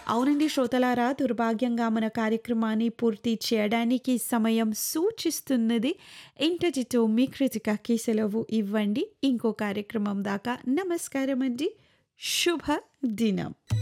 అవునండి శ్రోతలారా, దుర్భాగ్యంగా మన కార్యక్రమాన్ని పూర్తి చేయడానికి సమయం సూచిస్తున్నది. ఇంతటితో మీ కృతికకి సెలవు ఇవ్వండి. ఇంకో కార్యక్రమం దాకా నమస్కారమండి. శుభ దినం.